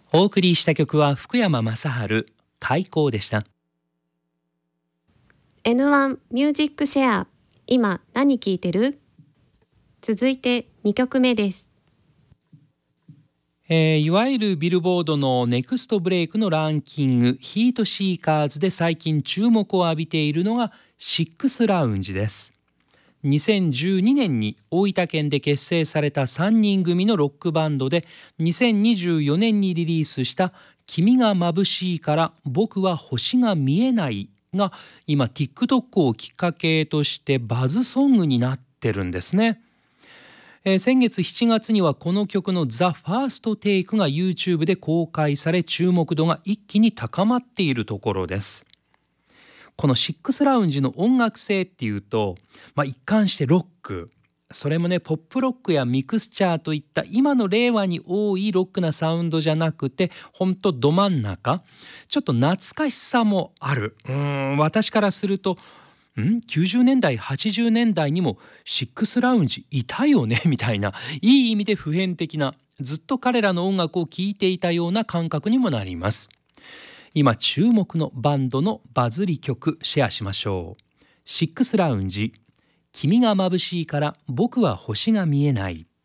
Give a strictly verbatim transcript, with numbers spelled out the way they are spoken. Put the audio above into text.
お送りした曲は福山雅治開口でした。 エヌワン ミュージックシェア、今何聴いてる？続いてにきょくめです。 えー、いわゆるビルボードのネクストブレイクのランキングヒートシーカーズで最近注目を浴びているのがシックスラウンジです。にせんじゅうにねんに大分県で結成されたさんにん組のロックバンドで、にせんにじゅうよねんにリリースした君が眩しいから僕は星が見えないが今 TikTok をきっかけとしてバズソングになってるんですね。えー、先月しちがつにはこの曲の The First Take が YouTube で公開され、注目度が一気に高まっているところです。このシックスラウンジの音楽性っていうと、まあ、一貫してロック、それもねポップロックやミクスチャーといった今の令和に多いロックなサウンドじゃなくて、ほんとど真ん中、ちょっと懐かしさもある。うーん私からするとんきゅうじゅうねんだいはちじゅうねんだいにもシックスラウンジいたよねみたいな、いい意味で普遍的な、ずっと彼らの音楽を聴いていたような感覚にもなります。今注目のバンドのバズり曲シェアしましょう。シックスラウンジ、君が眩しいから僕は星が見えない。